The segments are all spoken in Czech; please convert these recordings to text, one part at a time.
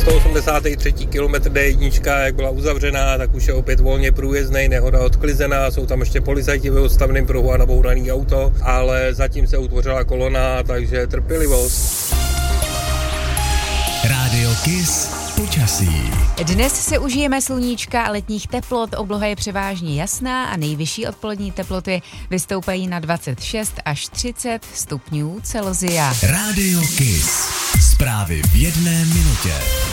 183. kilometr D1, jak byla uzavřená, tak už je opět volně průjezdnej, nehoda odklizená, jsou tam ještě policajti ve odstavném pruhu a nabouraný auto, ale zatím se utvořila kolona, takže trpělivost. Rádio Kiss počasí. Dnes se užijeme sluníčka a letních teplot, obloha je převážně jasná a nejvyšší odpolední teploty vystoupají na 26 až 30 stupňů Celsia. Rádio Kiss. Zprávy v 1 minutě.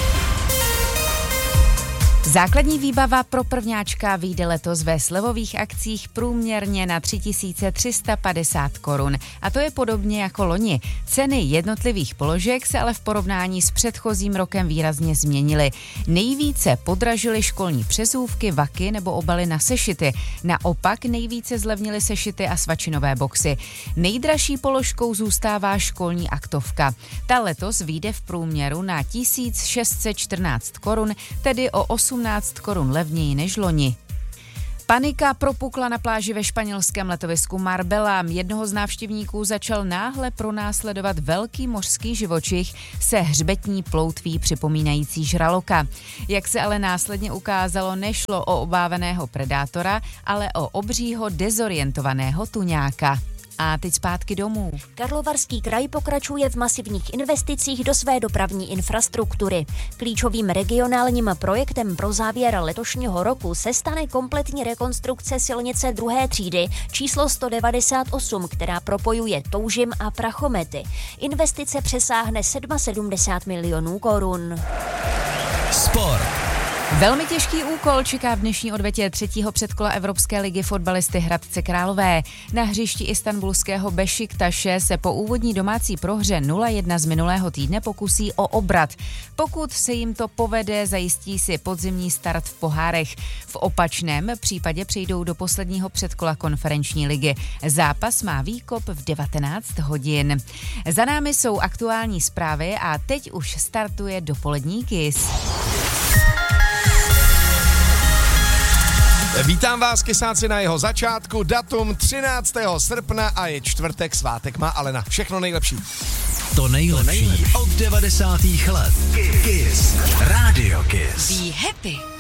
Základní výbava pro prvňáčka vyjde letos ve slevových akcích průměrně na 3350 korun. A to je podobně jako loni. Ceny jednotlivých položek se ale v porovnání s předchozím rokem výrazně změnily. Nejvíce podražily školní přezůvky, vaky nebo obaly na sešity. Naopak nejvíce zlevnily sešity a svačinové boxy. Nejdražší položkou zůstává školní aktovka. Ta letos vyjde v průměru na 1614 korun, tedy o 18 korun levněji než loni. Panika propukla na pláži ve španělském letovisku Marbella. Jednoho z návštěvníků začal náhle pronásledovat velký mořský živočich se hřbetní ploutví připomínající žraloka. Jak se ale následně ukázalo, nešlo o obávaného predátora, ale o obřího dezorientovaného tuňáka. A teď zpátky domů. Karlovarský kraj pokračuje v masivních investicích do své dopravní infrastruktury. Klíčovým regionálním projektem pro závěr letošního roku se stane kompletní rekonstrukce silnice druhé třídy číslo 198, která propojuje Toužim a Prachomety. Investice přesáhne 77 milionů korun. Sport. Velmi těžký úkol čeká v dnešní odvetě třetího předkola Evropské ligy fotbalisty Hradce Králové. Na hřišti istanbulského Bešiktaše se po úvodní domácí prohře 0-1 z minulého týdne pokusí o obrat. Pokud se jim to povede, zajistí si podzimní start v pohárech. V opačném případě přejdou do posledního předkola konferenční ligy. Zápas má výkop v 19 hodin. Za námi jsou aktuální zprávy a teď už startuje dopolední Kiss. Vítám vás, Kisáci, na jeho začátku, datum 13. srpna a je čtvrtek, svátek má Alena. Všechno nejlepší. To nejlepší od 90. let. Kiss. Rádio Kiss. Be happy.